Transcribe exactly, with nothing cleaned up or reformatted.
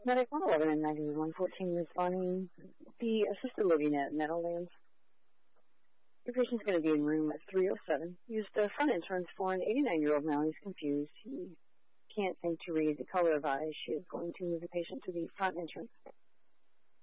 Medic one eleven and ninety-one fourteen responding. The assisted living at Meadowlands. Your patient's going to be in room at three oh seven. Use the front entrance for an eighty-nine-year-old male. He's confused. He can't seem to read the color of eyes. She is going to move the patient to the front entrance.